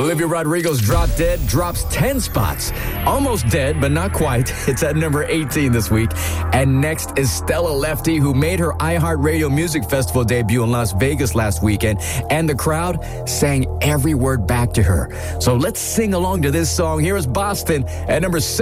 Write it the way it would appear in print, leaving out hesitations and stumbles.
Olivia Rodrigo's Drop Dead drops 10 spots. Almost dead, but not quite. It's at number 18 this week. And next is Stella Lefty, who made her iHeartRadio Music Festival debut in Las Vegas last weekend. And the crowd sang every word back to her. So let's sing along to this song. Here is Boston at number 7.